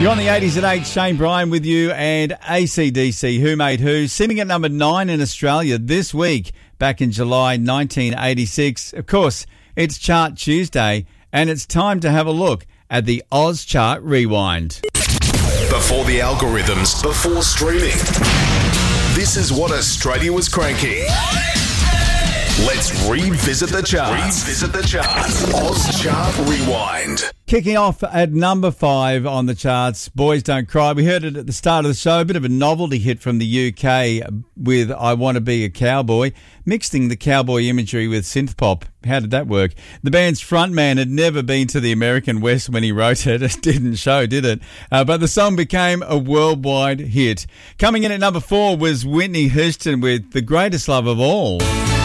You're on the 80s at 8, Shane Bryan with you, and AC/DC, Who Made Who, sitting at number 9 in Australia this week, back in July 1986. Of course, it's Chart Tuesday, and it's time to have a look at the Oz Chart Rewind. Before the algorithms, before streaming, this is what Australia was cranking. Let's revisit the charts. Oz Chart Rewind. Kicking off at number 5 on the charts, Boys Don't Cry. We heard it at the start of the show, a bit of a novelty hit from the UK with I Want to Be a Cowboy, mixing the cowboy imagery with synth pop. How did that work? The band's frontman had never been to the American West when he wrote it. It didn't show, did it? But the song became a worldwide hit. Coming in at number 4 was Whitney Houston with The Greatest Love of All.